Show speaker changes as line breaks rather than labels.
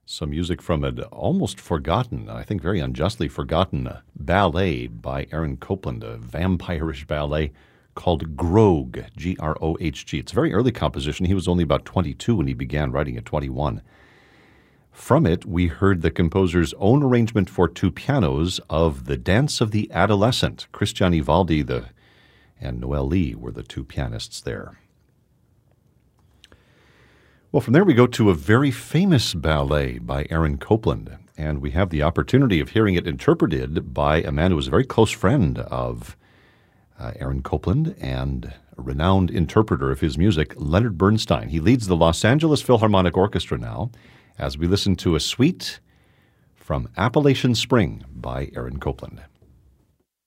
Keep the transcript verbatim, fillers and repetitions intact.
Some music from an almost forgotten, I think very unjustly forgotten, uh, ballet by Aaron Copland, a vampirish ballet called Grogue, G R O H G. It's a very early composition. He was only about twenty-two when he began writing at twenty-one. From it, we heard the composer's own arrangement for two pianos of The Dance of the Adolescent. Christian Ivaldi the, and Noel Lee were the two pianists there. Well, from there we go to a very famous ballet by Aaron Copland, and we have the opportunity of hearing it interpreted by a man who was a very close friend of uh, Aaron Copland and a renowned interpreter of his music, Leonard Bernstein. He leads the Los Angeles Philharmonic Orchestra now as we listen to a suite from Appalachian Spring by Aaron Copland.